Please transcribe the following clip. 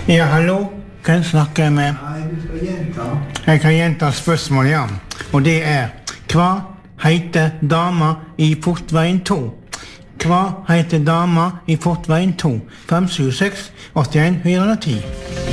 Ja, hallo. Hvem snakker jeg med? Nei, du skal gjenta. Jeg kan gjenta spørsmålet, ja. Og det er, hva heter dama i Portveien 2? Hva heter dama i Portveien 2? 576 81 410.